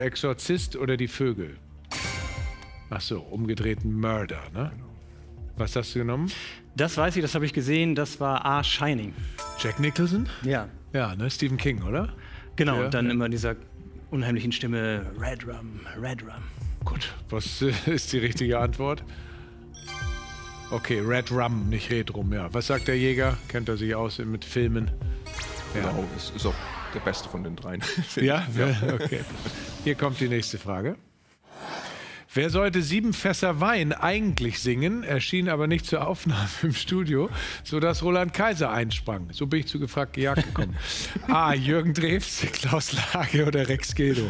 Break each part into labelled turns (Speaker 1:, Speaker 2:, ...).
Speaker 1: Exorzist oder die Vögel? Ach so, umgedrehten Murder, ne? Was hast du genommen?
Speaker 2: Das weiß ich, das habe ich gesehen, das war A. Shining.
Speaker 1: Jack Nicholson?
Speaker 2: Ja.
Speaker 1: Ja, ne? Stephen King, oder?
Speaker 2: Genau,
Speaker 1: Ja,
Speaker 2: und dann
Speaker 1: ja.
Speaker 2: immer dieser unheimlichen Stimme, Red Rum, Red Rum.
Speaker 1: Gut, was ist die richtige Antwort? Okay, Red Rum, nicht Red Rum, ja. Was sagt der Jäger? Kennt er sich aus mit Filmen? Ja.
Speaker 3: Genau, das ist auch der beste von den dreien.
Speaker 1: Ja? Okay. Hier kommt die nächste Frage. Wer sollte 7 Fässer Wein eigentlich singen, erschien aber nicht zur Aufnahme im Studio, sodass Roland Kaiser einsprang? So bin ich zu gefragt gejagt gekommen. A. Jürgen Drews, Klaus Lage oder Rex Gildo?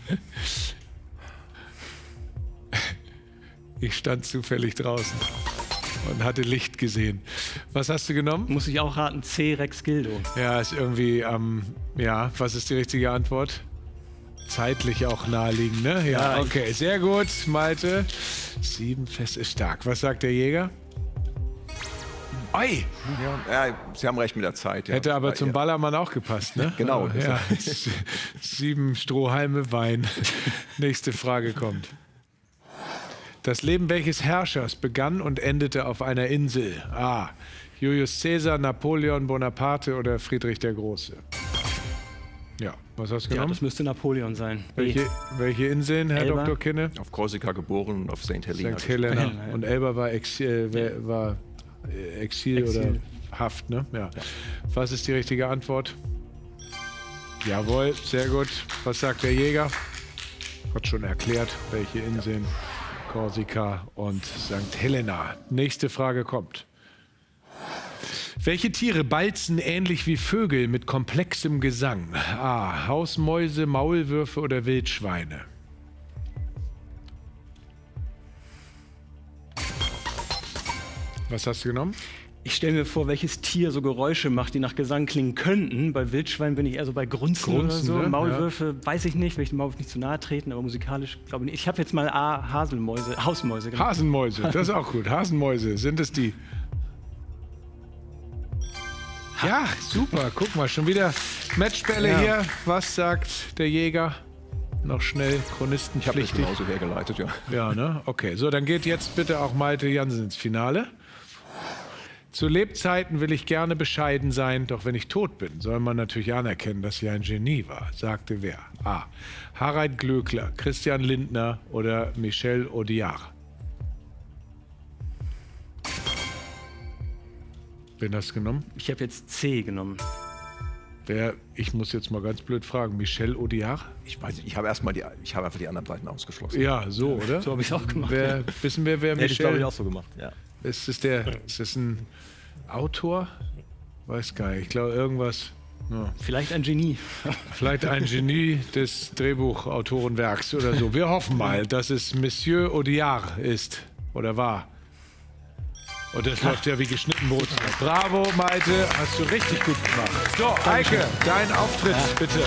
Speaker 1: Ich stand zufällig draußen und hatte Licht gesehen. Was hast du genommen?
Speaker 2: Muss ich auch raten, C. Rex Gildo.
Speaker 1: Ja, ist irgendwie, ja, was ist die richtige Antwort? Zeitlich auch naheliegend, ne? Ja, okay, sehr gut, Malte. 7 Fässer ist stark. Was sagt der Jäger? Oi!
Speaker 3: Ja, Sie haben recht mit der Zeit. Ja.
Speaker 1: Hätte aber zum Ballermann auch gepasst, ne?
Speaker 3: Genau.
Speaker 1: Ja, 7 Strohhalme Wein. Nächste Frage kommt. Das Leben welches Herrschers begann und endete auf einer Insel? A. Julius Caesar, Napoleon Bonaparte oder Friedrich der Große? Ja, was hast du
Speaker 2: Ja,
Speaker 1: genommen?
Speaker 2: das müsste Napoleon sein.
Speaker 1: Welche Inseln, Herr
Speaker 2: Elba.
Speaker 1: Dr. Kinne?
Speaker 3: Auf Korsika geboren und auf St. Helena.
Speaker 1: St. Helena.
Speaker 2: Ja.
Speaker 1: Und Elba war Exil oder Haft, ne? Ja. Was ist die richtige Antwort? Jawohl, sehr gut. Was sagt der Jäger? Hat schon erklärt, welche Inseln. Korsika und St. Helena. Nächste Frage kommt. Welche Tiere balzen ähnlich wie Vögel mit komplexem Gesang? A. Hausmäuse, Maulwürfe oder Wildschweine? Was hast du genommen?
Speaker 2: Ich stelle mir vor, welches Tier so Geräusche macht, die nach Gesang klingen könnten. Bei Wildschweinen bin ich eher so bei Grunzen oder so.
Speaker 1: Ne?
Speaker 2: Maulwürfe weiß ich nicht, will ich den Maulwurf nicht zu nahe treten, aber musikalisch glaube ich nicht. Ich habe jetzt mal A. Hausmäuse gemacht.
Speaker 1: Hasenmäuse, das ist auch gut. Hasenmäuse, sind es die? Ja, super. Guck mal, schon wieder Matchbälle hier. Was sagt der Jäger? Noch schnell,
Speaker 3: Ich habe das
Speaker 1: chronistenpflichtig.
Speaker 3: genauso hergeleitet, ja.
Speaker 1: Ja, ne? Okay, so, dann geht jetzt bitte auch Malte Jansen ins Finale. Zu Lebzeiten will ich gerne bescheiden sein, doch wenn ich tot bin, soll man natürlich anerkennen, dass ich ein Genie war, sagte wer? A. Harald Glöckler, Christian Lindner oder Michel Audiard? Wen hast du genommen?
Speaker 2: Ich habe jetzt C genommen.
Speaker 1: Ich muss jetzt mal ganz blöd fragen, Michel Audiard?
Speaker 3: Ich weiß nicht, ich habe einfach die anderen beiden ausgeschlossen.
Speaker 1: Ja, so, oder?
Speaker 2: So habe ich es auch gemacht.
Speaker 1: Wissen wir, wer
Speaker 4: Hätte ich, glaube ich,
Speaker 1: Michel
Speaker 4: auch so gemacht, ja.
Speaker 1: ist? Ist das ein Autor? Weiß gar nicht. Ich glaube, irgendwas. Ja.
Speaker 2: Vielleicht ein Genie.
Speaker 1: Vielleicht ein Genie des Drehbuchautorenwerks oder so. Wir hoffen mal, dass es Monsieur Audiard ist oder war. Und das läuft ja wie geschnitten Brot. Bravo, Malte, hast du richtig gut gemacht. So, Eike, dein Auftritt, bitte.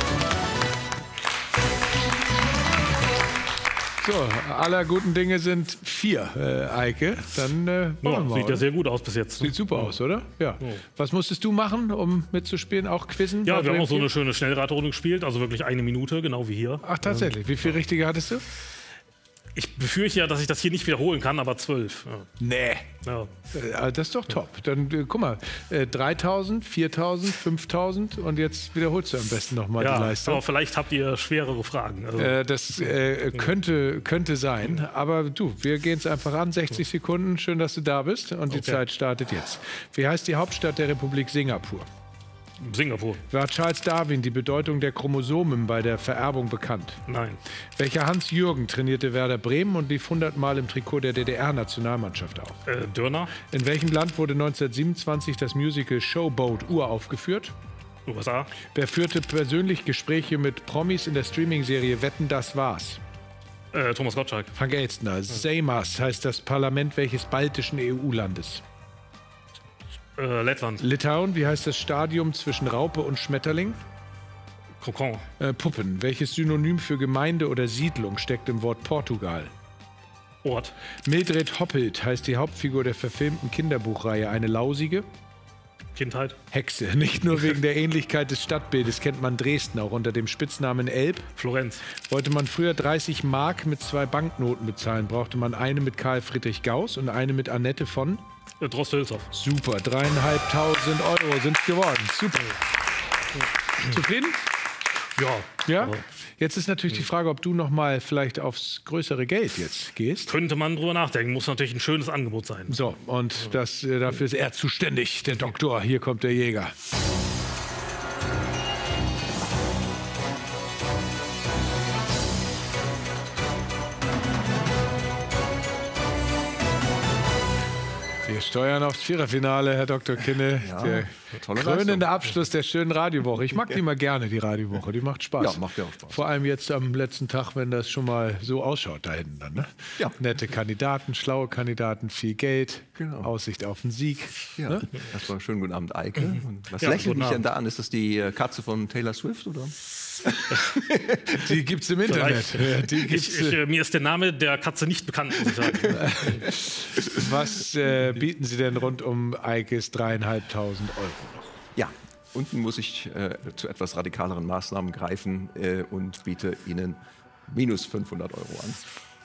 Speaker 1: So, aller guten Dinge sind 4, Eike. Dann
Speaker 5: Ja,
Speaker 1: wollen wir,
Speaker 5: sieht ja
Speaker 1: oder?
Speaker 5: sehr gut aus bis jetzt.
Speaker 1: Sieht super aus, oder? Ja. Was musstest du machen, um mitzuspielen? Auch quizzen?
Speaker 5: Ja,
Speaker 1: bei
Speaker 5: wir haben auch so
Speaker 1: Dream
Speaker 5: eine schöne Schnellradrunde gespielt, also wirklich 1 Minute, genau wie hier.
Speaker 1: Ach, tatsächlich. Wie viele richtige hattest du?
Speaker 5: Ich befürchte ja, dass ich das hier nicht wiederholen kann, aber 12. Ja.
Speaker 1: Nee.
Speaker 5: Ja.
Speaker 1: Das ist doch top. Dann guck mal, 3.000, 4.000, 5.000 und jetzt wiederholst du am besten nochmal die
Speaker 5: Ja,
Speaker 1: Leistung.
Speaker 5: aber vielleicht habt ihr schwerere Fragen. Also,
Speaker 1: Das könnte sein, aber du, wir gehen es einfach an. 60 Sekunden, schön, dass du da bist und die Zeit startet jetzt. Wie heißt die Hauptstadt der Republik Singapur?
Speaker 5: Singapur.
Speaker 1: War Charles Darwin die Bedeutung der Chromosomen bei der Vererbung bekannt?
Speaker 5: Nein.
Speaker 1: Welcher Hans-Jürgen trainierte Werder Bremen und lief 100 Mal im Trikot der DDR-Nationalmannschaft auf?
Speaker 5: Dörner.
Speaker 1: In welchem Land wurde 1927 das Musical Showboat uraufgeführt?
Speaker 5: USA.
Speaker 1: Wer führte persönlich Gespräche mit Promis in der Streaming-Serie Wetten, das war's?
Speaker 5: Thomas Gottschalk.
Speaker 1: Frank Elstner. Seimas heißt das Parlament welches baltischen EU-Landes?
Speaker 5: Lettland.
Speaker 1: Litauen. Wie heißt das Stadium zwischen Raupe und Schmetterling?
Speaker 5: Kokon.
Speaker 1: Puppen. Welches Synonym für Gemeinde oder Siedlung steckt im Wort Portugal?
Speaker 5: Ort.
Speaker 1: Mildred Hoppelt heißt die Hauptfigur der verfilmten Kinderbuchreihe Eine Lausige?
Speaker 5: Kindheit.
Speaker 1: Hexe. Nicht nur wegen der Ähnlichkeit des Stadtbildes kennt man Dresden auch unter dem Spitznamen Elb.
Speaker 5: Florenz.
Speaker 1: Wollte man früher 30 Mark mit 2 Banknoten bezahlen, brauchte man eine mit Karl Friedrich Gauss und eine mit Annette von?
Speaker 5: Droste-Hülshoff.
Speaker 1: Super, 3.500 Euro sind es geworden. Super. Zufrieden?
Speaker 5: Ja.
Speaker 1: Ja?
Speaker 5: Aber
Speaker 1: Jetzt ist natürlich die Frage, ob du noch mal vielleicht aufs größere Geld jetzt gehst.
Speaker 5: könnte man drüber nachdenken. Muss natürlich ein schönes Angebot sein.
Speaker 1: So, und dafür ist er zuständig, der Doktor. Hier kommt der Jäger. Wir steuern aufs Viererfinale, Herr Dr. Kinne.
Speaker 3: Ja,
Speaker 1: der
Speaker 3: tolle
Speaker 1: krönende
Speaker 3: Leistung.
Speaker 1: Abschluss der schönen Radiowoche. Ich mag die mal gerne, die Radiowoche. Die macht Spaß.
Speaker 3: Ja, macht ja auch Spaß.
Speaker 1: Vor allem jetzt am letzten Tag, wenn das schon mal so ausschaut da hinten dann. Ne?
Speaker 3: Ja.
Speaker 1: Nette Kandidaten, schlaue Kandidaten, viel Geld,
Speaker 3: Genau.
Speaker 1: Aussicht auf einen Sieg.
Speaker 3: Ja,
Speaker 1: Ne?
Speaker 3: erstmal schönen guten Abend, Eike. Und was
Speaker 5: Ja,
Speaker 3: lächelt
Speaker 5: guten
Speaker 3: mich denn
Speaker 5: Abend.
Speaker 3: da an? Ist das die Katze von Taylor Swift, oder?
Speaker 1: Die gibt es im Internet.
Speaker 5: Vielleicht.
Speaker 1: Ja, die gibt's,
Speaker 5: Mir ist der Name der Katze nicht bekannt, muss ich sagen.
Speaker 1: was bieten Sie denn rund um Eikes 3.500 Euro noch?
Speaker 3: Ja, unten muss ich zu etwas radikaleren Maßnahmen greifen und biete Ihnen minus 500 Euro an.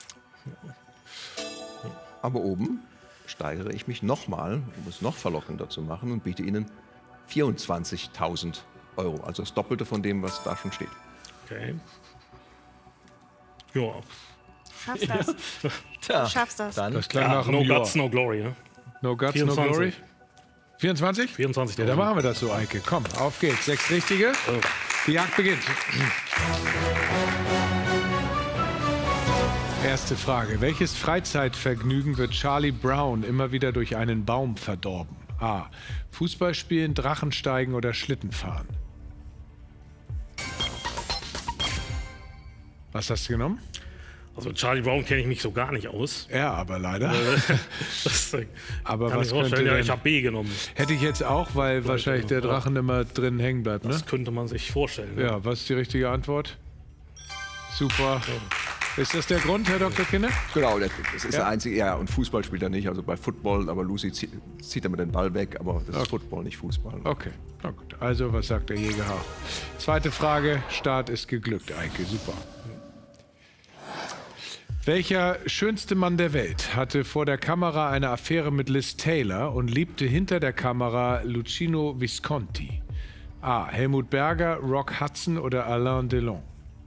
Speaker 3: Aber oben steigere ich mich nochmal, um es noch verlockender zu machen, und biete Ihnen 24.000 Euro. Also das Doppelte von dem, was da schon steht.
Speaker 5: Okay. Ja.
Speaker 4: Schaffst das.
Speaker 2: Tja,
Speaker 4: Du schaffst das.
Speaker 2: dann
Speaker 1: Das klang
Speaker 5: Ja,
Speaker 1: nach
Speaker 5: no
Speaker 1: einem Jahr.
Speaker 5: Guts, no Glory. Ne?
Speaker 1: No Guts,
Speaker 5: 24.
Speaker 1: no Glory. 24?
Speaker 5: 24.
Speaker 1: Ja, dann machen wir das so, Eike. Komm, auf geht's. 6 Richtige. Die Jagd beginnt. Erste Frage. Welches Freizeitvergnügen wird Charlie Brown immer wieder durch einen Baum verdorben? A. Fußball spielen, Drachensteigen oder Schlittenfahren? Was hast du genommen?
Speaker 5: Also mit Charlie Brown kenne ich mich so gar nicht aus.
Speaker 1: Ja, aber leider.
Speaker 5: Das
Speaker 1: Aber
Speaker 5: kann
Speaker 1: was
Speaker 5: ich vorstellen.
Speaker 1: könnte
Speaker 5: Ja,
Speaker 1: denn-
Speaker 5: ich habe B genommen.
Speaker 1: Hätte ich jetzt auch, weil wahrscheinlich der Drachen immer drin hängen bleibt, ne?
Speaker 5: Das könnte man sich vorstellen. Ne?
Speaker 1: Ja, was ist die richtige Antwort? Super. Ist das der Grund, Herr Dr. Kinne?
Speaker 3: Genau, das ist
Speaker 1: Ja.
Speaker 3: der einzige. Ja, und Fußball spielt er nicht. Also bei Football, aber Lucy zieht er mit den Ball weg. Aber das ist Football, nicht Fußball.
Speaker 1: Okay, na gut. Also, was sagt der Jäger H? Zweite Frage. Start ist geglückt, Eike. Super. Welcher schönste Mann der Welt hatte vor der Kamera eine Affäre mit Liz Taylor und liebte hinter der Kamera Luchino Visconti? A. Helmut Berger, Rock Hudson oder Alain Delon?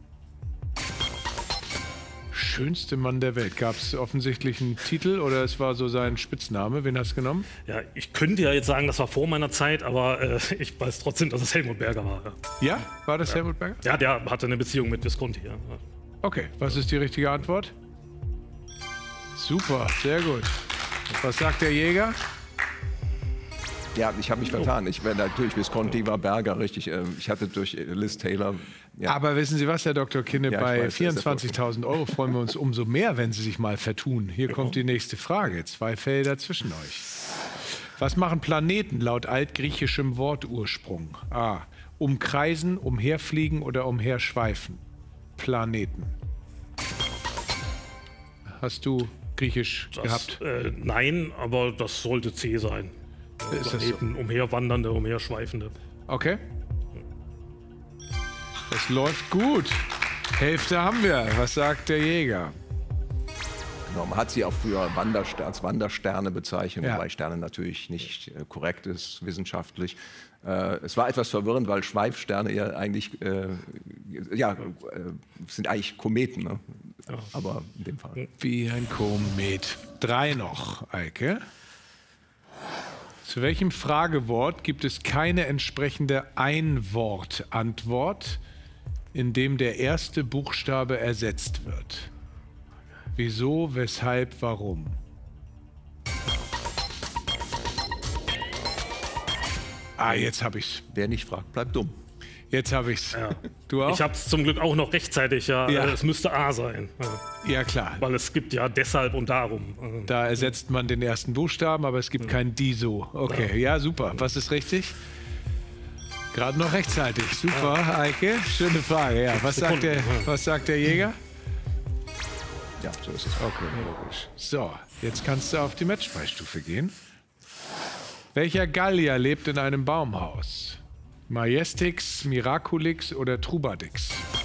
Speaker 1: Schönste Mann der Welt. Gab es offensichtlich einen Titel oder es war so sein Spitzname? Wen hast du genommen?
Speaker 5: Ja, ich könnte ja jetzt sagen, das war vor meiner Zeit, aber ich weiß trotzdem, dass es Helmut Berger war.
Speaker 1: Ja? War das Helmut Berger?
Speaker 5: Ja, der hatte eine Beziehung mit Visconti. Ja.
Speaker 1: Okay, was ist die richtige Antwort? Super, sehr gut. Was sagt der Jäger?
Speaker 3: Ja, ich habe mich vertan. Ich wäre natürlich Visconti war Berger, richtig. Ich hatte durch Liz Taylor. Ja.
Speaker 1: Aber wissen Sie was, Herr Dr. Kinne,
Speaker 3: Ja, ich
Speaker 1: bei
Speaker 3: weiß, das ist der
Speaker 1: 24.000 Euro freuen wir uns umso mehr, wenn Sie sich mal vertun. Hier kommt die nächste Frage. 2 Felder zwischen euch. Was machen Planeten laut altgriechischem Wortursprung? A. Umkreisen, umherfliegen oder umherschweifen? Planeten. Hast du Griechisch gehabt?
Speaker 5: Nein, aber das sollte C sein.
Speaker 1: Ist das so?
Speaker 5: Planeten, umherwandernde, umherschweifende.
Speaker 1: Okay. Das läuft gut. Hälfte haben wir. Was sagt der Jäger?
Speaker 3: Genau, man hat sie auch früher als Wandersterne bezeichnet,
Speaker 1: Ja.
Speaker 3: wobei Sterne natürlich nicht korrekt ist wissenschaftlich. Es war etwas verwirrend, weil Schweifsterne ja eigentlich sind eigentlich Kometen, ne? Aber in dem Fall.
Speaker 1: Wie ein Komet. 3 noch, Eike. Zu welchem Fragewort gibt es keine entsprechende Ein-Wort-Antwort, in dem der erste Buchstabe ersetzt wird? Wieso, weshalb, warum? Ah, jetzt hab ich's.
Speaker 3: Wer nicht fragt, bleibt dumm.
Speaker 1: Jetzt hab ich's.
Speaker 5: Ja.
Speaker 1: Du auch?
Speaker 5: Ich habe es zum Glück auch noch rechtzeitig. Ja,
Speaker 1: Ja.
Speaker 5: Es müsste A sein. Ja.
Speaker 1: Ja, klar.
Speaker 5: Weil es gibt ja deshalb und darum.
Speaker 1: Da ersetzt man den ersten Buchstaben, aber es gibt kein DISO. Okay, ja, super. Was ist richtig? Gerade noch rechtzeitig. Super, Eike. Schöne Frage. Ja, was sagt der Jäger?
Speaker 3: Ja, so ist es.
Speaker 1: Okay, logisch. So, jetzt kannst du auf die Matchballstufe gehen. Welcher Gallier lebt in einem Baumhaus? Majestix, Miraculix oder Trubadix?